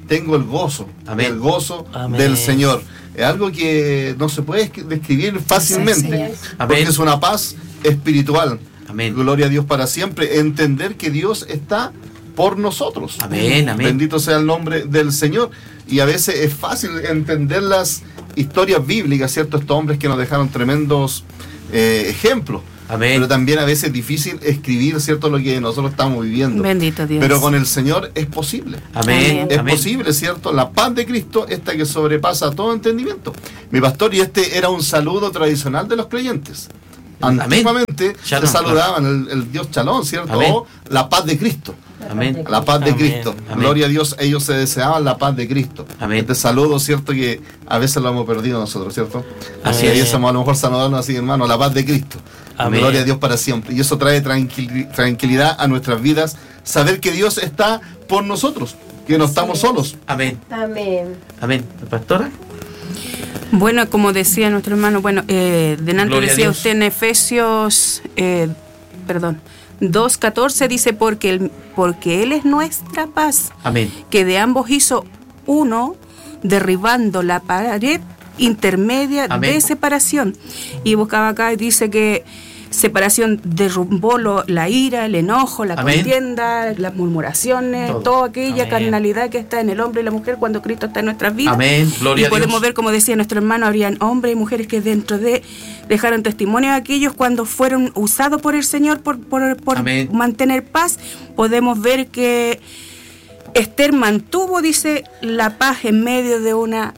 tengo el gozo, Amén. el gozo Amén. del Señor. Es algo que no se puede describir fácilmente, sí, sí. porque es una paz espiritual. Amén. Gloria a Dios para siempre. Entender que Dios está por nosotros. Amén, amén. Bendito sea el nombre del Señor. Y a veces es fácil entender las historias bíblicas, ¿cierto? Estos hombres que nos dejaron tremendos eh, ejemplos. Amén. Pero también a veces es difícil escribir, ¿cierto?, lo que nosotros estamos viviendo. Bendito Dios. Pero con el Señor es posible. Amén. Es Amén. posible, ¿cierto? La paz de Cristo, esta que sobrepasa todo entendimiento. Mi pastor, y este era un saludo tradicional de los creyentes. Antiguamente se no, saludaban el, el Dios Shalom, ¿cierto? Amén. O la paz de Cristo. Amén. La paz de Amén. Cristo. Amén. Gloria a Dios, ellos se deseaban la paz de Cristo. Amén. Este saludo, ¿cierto? Que a veces lo hemos perdido nosotros, ¿cierto? Así es. es. A lo mejor saludarnos así, hermano, la paz de Cristo. Amén. Gloria a Dios para siempre. Y eso trae tranquil- tranquilidad a nuestras vidas. Saber que Dios está por nosotros, que no estamos solos. Amén. Amén. Amén. ¿Pastora? Bueno, como decía nuestro hermano, bueno, eh, delante Gloria decía usted en Efesios, eh, perdón, dos catorce dice, porque él, porque él es nuestra paz, Amén. que de ambos hizo uno, derribando la pared intermedia Amén. de separación. Y buscaba acá y dice que separación derrumbó lo, la ira, el enojo, la Amén. contienda, las murmuraciones, Todo. toda aquella Amén. carnalidad que está en el hombre y la mujer cuando Cristo está en nuestras vidas. Amén. Gloria Y a podemos Dios. ver, como decía nuestro hermano, habrían hombres y mujeres que dentro de dejaron testimonio de aquellos cuando fueron usados por el Señor por, por, por Amén. mantener paz. Podemos ver que Esther mantuvo, dice, la paz en medio de una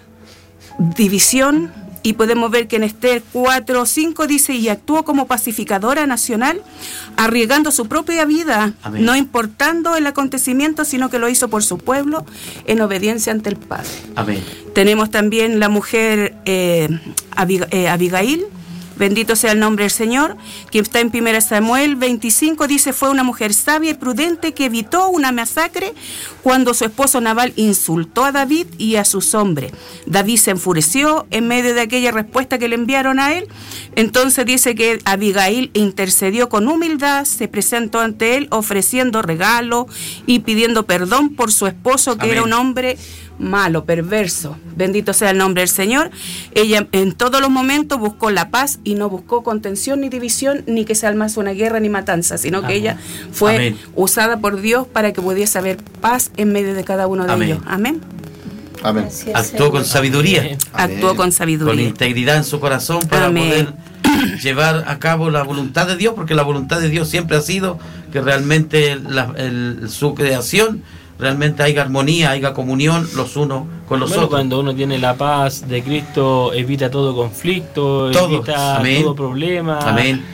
división. Y podemos ver que en Esther cuatro cinco dice, y actuó como pacificadora nacional, arriesgando su propia vida, Amén. no importando el acontecimiento, sino que lo hizo por su pueblo en obediencia ante el Padre. Amén. Tenemos también la mujer eh, Abig- eh, Abigail, bendito sea el nombre del Señor, que está en primera Samuel veinticinco, dice, fue una mujer sabia y prudente que evitó una masacre cuando su esposo Nabal insultó a David y a sus hombres. David se enfureció en medio de aquella respuesta que le enviaron a él. Entonces dice que Abigail intercedió con humildad, se presentó ante él ofreciendo regalo y pidiendo perdón por su esposo, que Amén. era un hombre malo, perverso. Bendito sea el nombre del Señor. Ella en todos los momentos buscó la paz y no buscó contención ni división, ni que se armase una guerra ni matanza, sino que Amén. ella fue Amén. usada por Dios para que pudiese haber paz en medio de cada uno de Amén. ellos. Amén. Amén. Así es, Actuó Señor. con sabiduría, Amén. Actuó con con sabiduría. integridad en su corazón para Amén. poder llevar a cabo la voluntad de Dios, porque la voluntad de Dios siempre ha sido que realmente la- el- su creación realmente haya armonía, haya comunión los unos con los Bueno, otros. cuando uno tiene la paz de Cristo, evita todo conflicto, Todo. evita Amén. todo problema. Amén.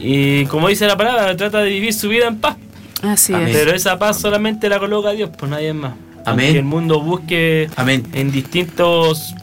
Y como dice la palabra, trata de vivir su vida en paz. Así Amén. es. Pero esa paz solamente la coloca Dios, pues nadie más. Amén. Aunque el mundo busque Amén. en distintos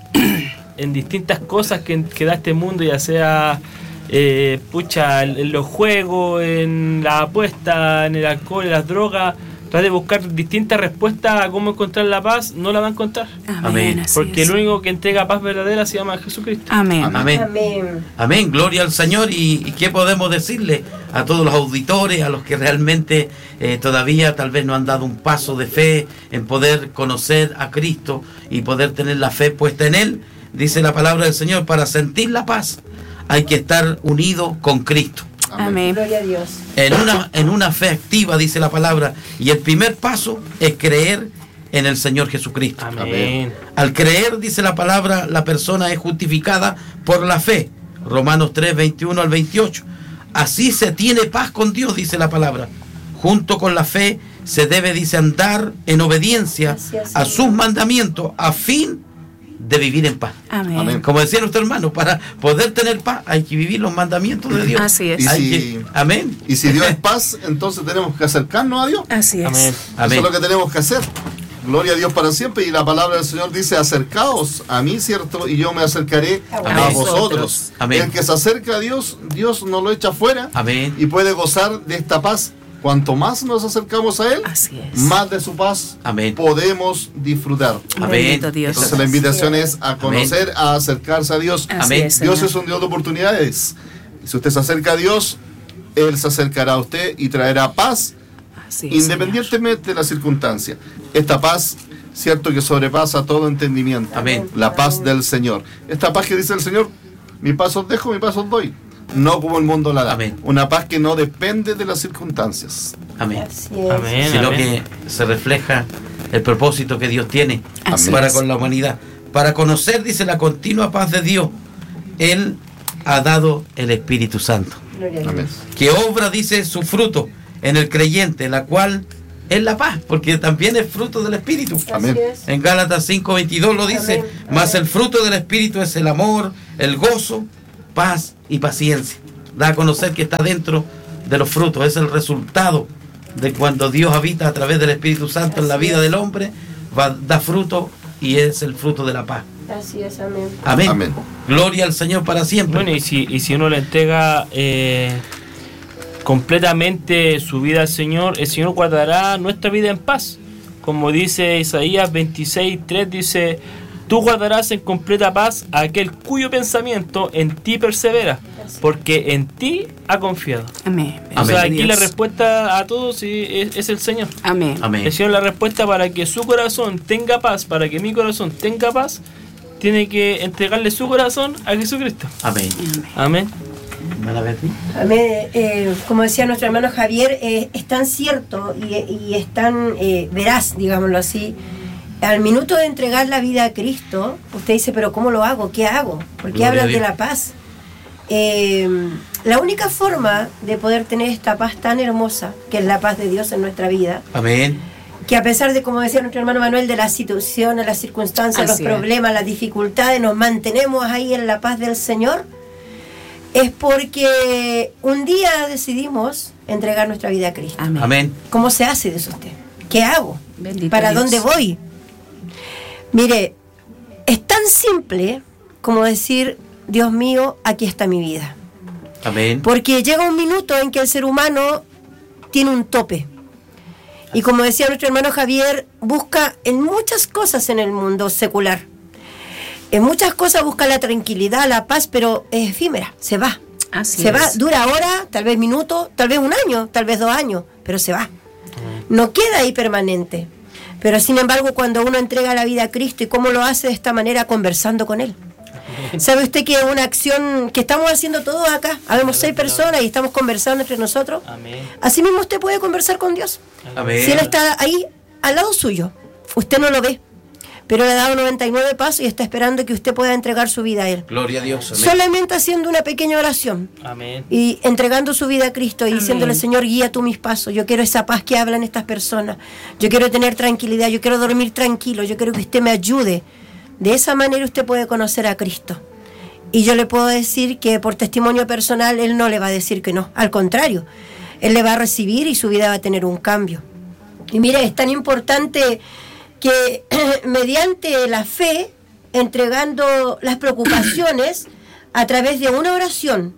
en distintas cosas que, que da este mundo, ya sea eh, pucha, en, en los juegos, en la apuesta, en el alcohol, en las drogas, trata de buscar distintas respuestas a cómo encontrar la paz, no la va a encontrar. Amén. Así Porque es. el único que entrega paz verdadera se llama Jesucristo. Amén. Amén. Amén. Amén, gloria al Señor. ¿Y, y qué podemos decirle a todos los auditores, a los que realmente eh, todavía tal vez no han dado un paso de fe en poder conocer a Cristo y poder tener la fe puesta en Él? Dice la palabra del Señor, para sentir la paz hay que estar unido con Cristo. Amén. Gloria a Dios. En una, en una fe activa, dice la palabra, y el primer paso es creer en el Señor Jesucristo. Amén. Al creer, dice la palabra, la persona es justificada por la fe. Romanos tres, veintiuno al veintiocho. Así se tiene paz con Dios, dice la palabra. Junto con la fe se debe, dice, andar en obediencia Gracias, a Señor. sus mandamientos a fin de vivir en paz. Amén. Amén. Como decía nuestro hermano, para poder tener paz hay que vivir los mandamientos de Dios. Así es. Y Hay si- que- amén. Y si Dios es paz, entonces tenemos que acercarnos a Dios. Así es. Amén. Amén. Eso es lo que tenemos que hacer. Gloria a Dios para siempre. Y la palabra del Señor dice, acercaos a mí, ¿cierto? Y yo me acercaré a Amén. vosotros. Amén. El que se acerca a Dios, Dios no lo echa fuera Amén. y puede gozar de esta paz. Cuanto más nos acercamos a Él, Así es. más de su paz Amén. podemos disfrutar. Amén. Bendito Dios. Entonces la invitación es a conocer, a acercarse a Dios. Así Amén. es, Dios Señor. es un Dios de oportunidades. Si usted se acerca a Dios, Él se acercará a usted y traerá paz sí, independientemente señor. de la circunstancia. Esta paz, cierto, que sobrepasa todo entendimiento. Amén. La paz Amén. del Señor. Esta paz que dice el Señor, mi paz os dejo, mi paz os doy. No como el mundo la da. Amén. Una paz que no depende de las circunstancias. Amén. Amén. Sino Amén. que se refleja el propósito que Dios tiene Así para es. con la humanidad. Para conocer, dice, la continua paz de Dios, Él ha dado el Espíritu Santo. Amén. Que obra, dice, su fruto en el creyente, la cual es la paz, porque también es fruto del Espíritu. Amén. En Gálatas cinco veintidós lo dice, Amén. mas el fruto del Espíritu es el amor, el gozo, paz y paciencia. Da a conocer que está dentro de los frutos, es el resultado de cuando Dios habita a través del Espíritu Santo Así en la vida es. del hombre, va, da fruto y es el fruto de la paz. Así es, amén. Amén. Amén. Gloria al Señor para siempre. Bueno, y si, y si uno le entrega eh, completamente su vida al Señor, el Señor guardará nuestra vida en paz. Como dice Isaías veintiséis tres, dice: tú guardarás en completa paz a aquel cuyo pensamiento en ti persevera, porque en ti ha confiado. Amén. O sea, Amén. aquí la respuesta a todos es, es el Señor. Amén. Amén. El Señor, la respuesta para que su corazón tenga paz, para que mi corazón tenga paz, tiene que entregarle su corazón a Jesucristo. Amén. Amén. Amén. Eh, como decía nuestro hermano Javier, eh, es tan cierto y, y es tan eh, veraz, digámoslo así. Al minuto de entregar la vida a Cristo, usted dice, pero ¿cómo lo hago? ¿Qué hago? ¿Por qué hablan de la paz? Eh, la única forma de poder tener esta paz tan hermosa, que es la paz de Dios en nuestra vida, Amén. que a pesar de, como decía nuestro hermano Manuel, de las situaciones, las circunstancias, Así los problemas, es. las dificultades, nos mantenemos ahí en la paz del Señor, es porque un día decidimos entregar nuestra vida a Cristo. Amén. Amén. ¿Cómo se hace de eso usted? ¿Qué hago? Bendito ¿Para Dios. dónde voy? Mire, es tan simple como decir, Dios mío, aquí está mi vida. Amén. Porque llega un minuto en que el ser humano tiene un tope. Y como decía nuestro hermano Javier, busca en muchas cosas en el mundo secular. En muchas cosas busca la tranquilidad, la paz, pero es efímera, se va. Así se es. va, dura horas, tal vez minutos, tal vez un año, tal vez dos años, pero se va. No queda ahí permanente. Pero sin embargo, cuando uno entrega la vida a Cristo, ¿y cómo lo hace? De esta manera, conversando con Él. ¿Sabe usted que es una acción que estamos haciendo todos acá? Habemos seis personas y estamos conversando entre nosotros. Amén. Así mismo usted puede conversar con Dios. Amén. Si Él está ahí, al lado suyo, usted no lo ve, pero le ha dado noventa y nueve pasos y está esperando que usted pueda entregar su vida a Él. Gloria a Dios. Amén. Solamente haciendo una pequeña oración. Amén. Y entregando su vida a Cristo y Amén. diciéndole, Señor, guía tú mis pasos. Yo quiero esa paz que hablan estas personas. Yo quiero tener tranquilidad, yo quiero dormir tranquilo, yo quiero que usted me ayude. De esa manera usted puede conocer a Cristo. Y yo le puedo decir que por testimonio personal, Él no le va a decir que no. Al contrario, Él le va a recibir y su vida va a tener un cambio. Y mire, es tan importante que mediante la fe, entregando las preocupaciones a través de una oración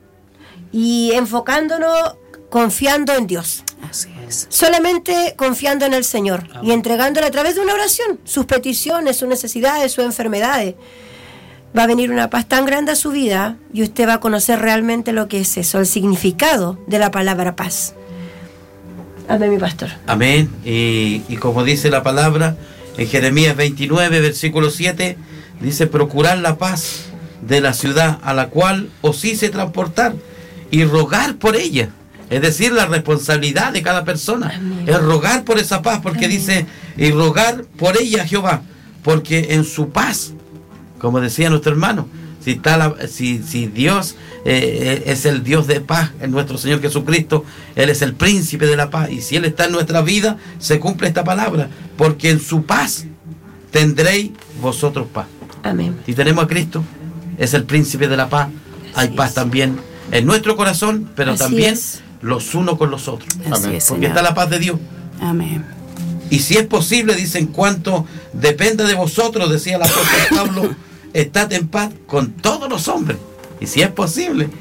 y enfocándonos, confiando en Dios. Así es. Solamente confiando en el Señor. Amén. Y entregándole a través de una oración sus peticiones, sus necesidades, sus enfermedades. Va a venir una paz tan grande a su vida y usted va a conocer realmente lo que es eso, el significado de la palabra paz. Amén, mi pastor. Amén. Y, y como dice la palabra en Jeremías veintinueve, versículo siete, dice: procurar la paz de la ciudad a la cual os hice transportar y rogar por ella. Es decir, la responsabilidad de cada persona. Amén. Es rogar por esa paz, porque Amén. Dice, y rogar por ella a Jehová, porque en su paz, como decía nuestro hermano, si, está la, si, si Dios eh, es el Dios de paz, en nuestro Señor Jesucristo, Él es el príncipe de la paz, y si Él está en nuestra vida, se cumple esta palabra, porque en su paz tendréis vosotros paz. Amén. Si tenemos a Cristo, es el príncipe de la paz, hay Así paz es. También en nuestro corazón, pero Así también es. Los unos con los otros. Amén. Es, porque está la paz de Dios. Amén. Y si es posible, dice, en cuanto dependa de vosotros, decía el apóstol Pablo, estad en paz con todos los hombres. Y si es posible,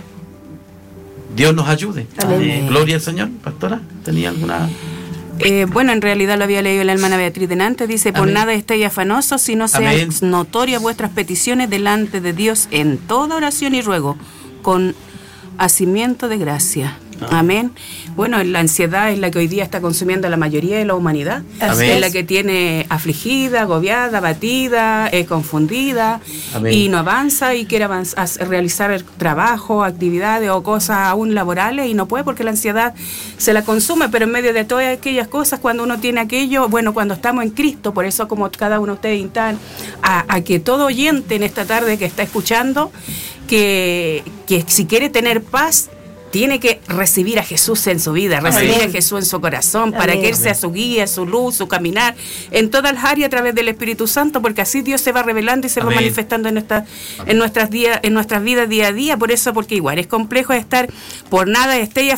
Dios nos ayude. Amén. Gloria al Señor. Pastora, ¿tenía alguna...? Eh, bueno, en realidad lo había leído la hermana Beatriz delante. Dice, por Amén. Nada estéis afanosos, sino sean notorias vuestras peticiones delante de Dios en toda oración y ruego, con hacimiento de gracia. Amén. Bueno, la ansiedad es la que hoy día está consumiendo a la mayoría de la humanidad. Amén. Es la que tiene afligida, agobiada, abatida, eh, confundida. Amén. Y no avanza y quiere avanzar, realizar el trabajo, actividades o cosas aún laborales y no puede porque la ansiedad se la consume, pero en medio de todas aquellas cosas, cuando uno tiene aquello, bueno, cuando estamos en Cristo, por eso como cada uno de ustedes instan a, a que todo oyente en esta tarde que está escuchando, que, que si quiere tener paz, tiene que recibir a Jesús en su vida, recibir Amén. A Jesús en su corazón, para Amén. Que Él sea su guía, su luz, su caminar, en todas las áreas a través del Espíritu Santo, porque así Dios se va revelando y se Amén. Va manifestando en, nuestra, en, nuestras días, en nuestras vidas día a día. Por eso, porque igual es complejo estar por nada esté